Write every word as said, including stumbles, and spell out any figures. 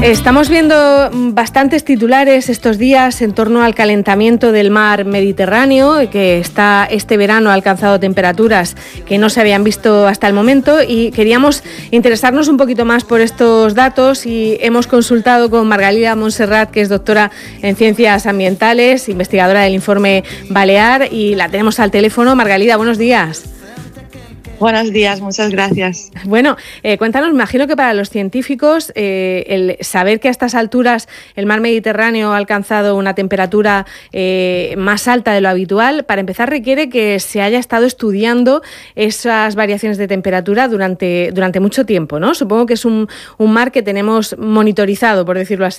Estamos viendo bastantes titulares estos días en torno al calentamiento del mar Mediterráneo, que está este verano ha alcanzado temperaturas que no se habían visto hasta el momento, y queríamos interesarnos un poquito más por estos datos y hemos consultado con Margalida Montserrat, que es doctora en Ciencias Ambientales, investigadora del Informe Balear, y la tenemos al teléfono. Margalida, buenos días. Buenos días, muchas gracias. Bueno, eh, cuéntanos, me imagino que para los científicos eh, el saber que a estas alturas el mar Mediterráneo ha alcanzado una temperatura eh, más alta de lo habitual, para empezar requiere que se haya estado estudiando esas variaciones de temperatura durante, durante mucho tiempo, ¿no? Supongo que es un, un mar que tenemos monitorizado, por decirlo así.